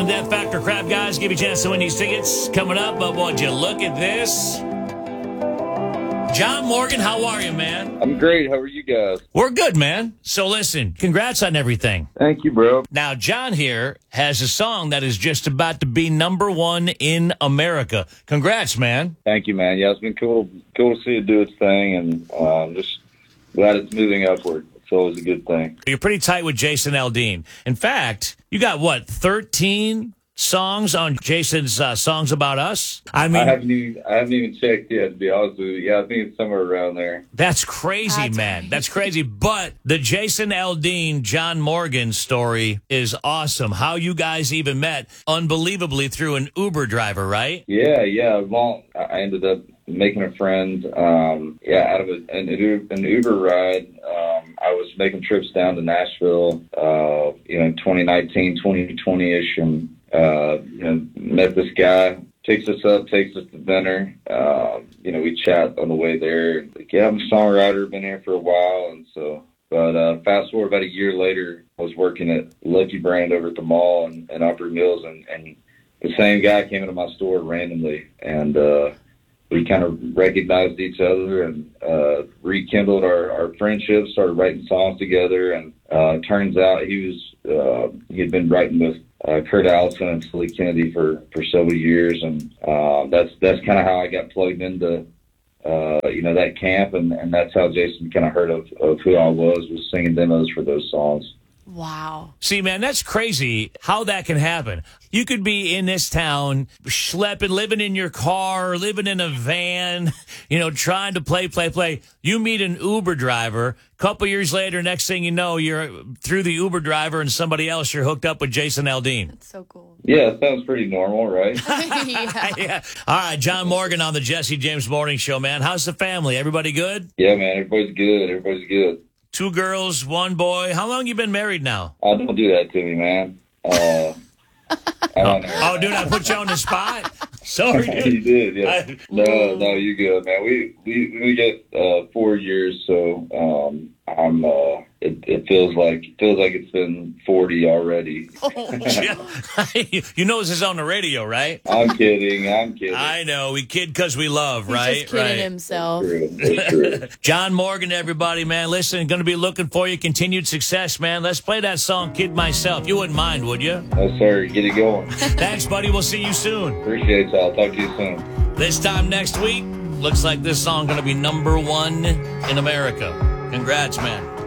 Death Factor Crab Guys, give you a chance to win these tickets coming up. But would you look at this? John Morgan, how are you, man? I'm great. How are you guys? We're good, man. So listen, congrats on everything. Thank you, bro. Now, John here has a song that is just about to be #1 in America. Congrats, man. Thank you, man. Yeah, it's been cool to see it do its thing, and just glad it's moving upward. It's always a good thing. You're pretty tight with Jason Aldean. In fact, you got, 13 songs on Jason's Songs About Us? I mean, I haven't even checked yet, to be honest with you. Yeah, I think it's somewhere around there. That's crazy, man. That's crazy. But the Jason Aldean, John Morgan story is awesome. How you guys even met, unbelievably, through an Uber driver, right? Yeah. Well, I ended up making a friend, out of an Uber ride. I was making trips down to Nashville, 2019, 2020-ish, and met this guy, takes us to dinner. We chat on the way there. Like, yeah, I'm a songwriter, been here for a while, but fast forward about a year later, I was working at Lucky Brand over at the mall in Upper Mills, and the same guy came into my store randomly, and we kind of recognized each other and rekindled our friendship, started writing songs together, and turns out he had been writing with Kurt Allison and Slee Kennedy for several years, and that's kind of how I got plugged into that camp, and that's how Jason kind of heard of who I was singing demos for those songs. Wow. See, man, that's crazy how that can happen. You could be in this town, schlepping, living in your car, living in a van, trying to play. You meet an Uber driver. Couple years later, next thing you know, you're through the Uber driver and somebody else, you're hooked up with Jason Aldean. That's so cool. Yeah, it sounds pretty normal, right? Yeah. All right, John Morgan on the Jesse James Morning Show, man. How's the family? Everybody good? Yeah, man, everybody's good. 2 girls, 1 boy. How long you been married now? Oh, don't do that to me, man. I don't know. Oh, dude, I put you on the spot. Sorry, dude. You did, yeah. No, you good, man. We get 4 years, so it feels like it's been 40 already. You know this is on the radio, right? I'm kidding. I know. We kid because we love, right? He's just kidding himself. That's true. John Morgan, everybody, man. Listen, going to be looking for you. Continued success, man. Let's play that song, Kid Myself. You wouldn't mind, would you? No, sir. Get it going. Thanks, buddy. We'll see you soon. Appreciate y'all. Talk to you soon. This time next week, looks like this song going to be #1 in America. Congrats, man.